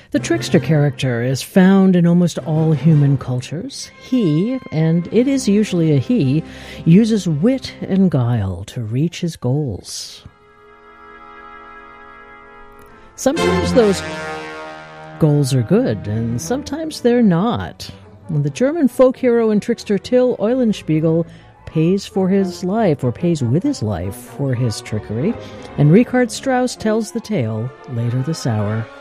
The trickster character is found in almost all human cultures. He, and it is usually a he, uses wit and guile to reach his goals. Sometimes those goals are good, and sometimes they're not. The German folk hero and trickster Till Eulenspiegel pays with his life for his trickery, and Richard Strauss tells the tale later this hour.